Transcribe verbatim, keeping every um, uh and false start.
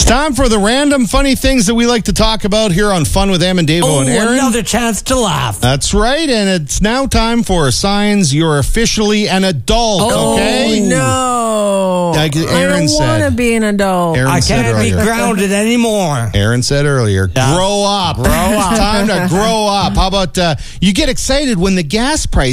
It's time for the random funny things that we like to talk about here on Fun with Em and Dave Oh, and Aaron. another chance to laugh. That's right, and it's now time for signs you're officially an adult, Oh, okay? no. Like Aaron I don't said. want to be an adult. Aaron I said can't be earlier. grounded anymore. Aaron said earlier, Yeah. grow up. Grow up. Time to grow up. How about uh, you get excited when the gas price